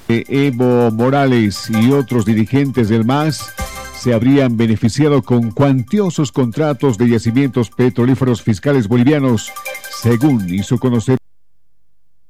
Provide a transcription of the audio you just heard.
Evo Morales y otros dirigentes del MAS se habrían beneficiado con cuantiosos contratos de yacimientos petrolíferos fiscales bolivianos, según hizo conocer